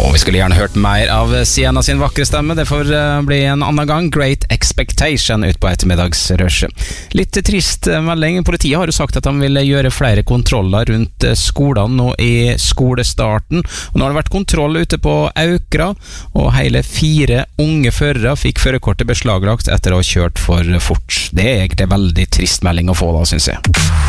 Og vi skulle gjerne hørt mer av Sienna sin vakre stemme. Det får bli en annen gang. Great Expectation ut på ettermiddagsrushet. Litt trist melding. Politiet har jo sagt at de vil gjøre flere kontroller rundt skolene nå i skolestarten. Og nå har det vært kontroll ute på Aukra, og hele 4 unge førere fikk førerkortet beslaglagt etter å ha kjørt for fort. Det er egentlig veldig trist melding å få da, synes jeg.